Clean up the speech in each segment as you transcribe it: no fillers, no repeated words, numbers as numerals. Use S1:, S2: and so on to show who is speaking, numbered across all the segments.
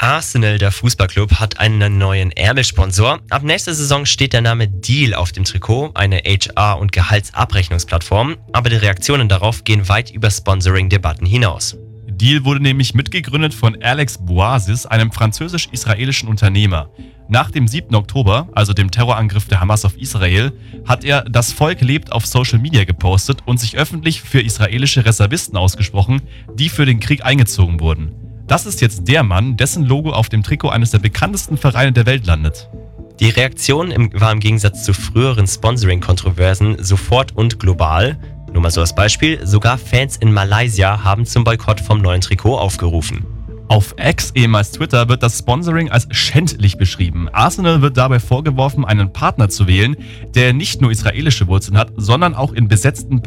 S1: Arsenal, der Fußballclub, hat einen neuen Ärmelsponsor. Ab nächster Saison steht der Name Deal auf dem Trikot, eine HR- und Gehaltsabrechnungsplattform. Aber die Reaktionen darauf gehen weit über Sponsoring-Debatten hinaus.
S2: Deal wurde nämlich mitgegründet von Alex Bouaziz, einem französisch-israelischen Unternehmer. Nach dem 7. Oktober, also dem Terrorangriff der Hamas auf Israel, hat er „Das Volk lebt" auf Social Media gepostet und sich öffentlich für israelische Reservisten ausgesprochen, die für den Krieg eingezogen wurden. Das ist jetzt der Mann, dessen Logo auf dem Trikot eines der bekanntesten Vereine der Welt landet.
S1: Die Reaktion war im Gegensatz zu früheren Sponsoring-Kontroversen sofort und global. Nur mal so als Beispiel, sogar Fans in Malaysia haben zum Boykott vom neuen Trikot aufgerufen.
S2: Auf X, ehemals Twitter, wird das Sponsoring als schändlich beschrieben. Arsenal wird dabei vorgeworfen, einen Partner zu wählen, der nicht nur israelische Wurzeln hat, sondern auch in besetzten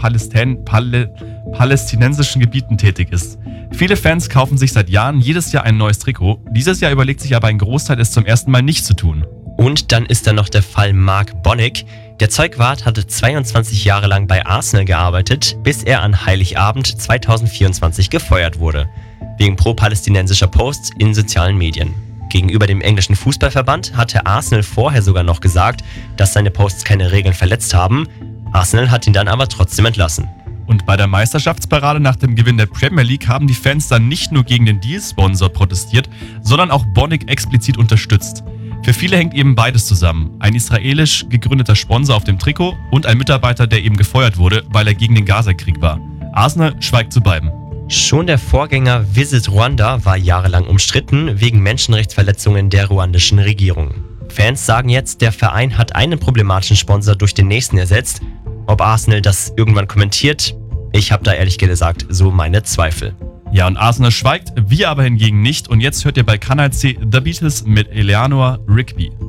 S2: palästinensischen Gebieten tätig ist. Viele Fans kaufen sich seit Jahren jedes Jahr ein neues Trikot. Dieses Jahr überlegt sich aber ein Großteil, es zum ersten Mal nicht zu tun.
S1: Und dann ist da noch der Fall Mark Bonnick. Der Zeugwart hatte 22 Jahre lang bei Arsenal gearbeitet, bis er an Heiligabend 2024 gefeuert wurde. Wegen pro-palästinensischer Posts in sozialen Medien. Gegenüber dem englischen Fußballverband hatte Arsenal vorher sogar noch gesagt, dass seine Posts keine Regeln verletzt haben. Arsenal hat ihn dann aber trotzdem entlassen.
S2: Und bei der Meisterschaftsparade nach dem Gewinn der Premier League haben die Fans dann nicht nur gegen den Deal-Sponsor protestiert, sondern auch Bonnick explizit unterstützt. Für viele hängt eben beides zusammen. Ein israelisch gegründeter Sponsor auf dem Trikot und ein Mitarbeiter, der eben gefeuert wurde, weil er gegen den Gazakrieg war. Arsenal schweigt zu beiden.
S1: Schon der Vorgänger Visit Rwanda war jahrelang umstritten wegen Menschenrechtsverletzungen der ruandischen Regierung. Fans sagen jetzt, der Verein hat einen problematischen Sponsor durch den nächsten ersetzt. Ob Arsenal das irgendwann kommentiert, ich habe da ehrlich gesagt so meine Zweifel.
S2: Ja, und Arsenal schweigt, wir aber hingegen nicht. Und jetzt hört ihr bei Kanal C The Beatles mit Eleanor Rigby.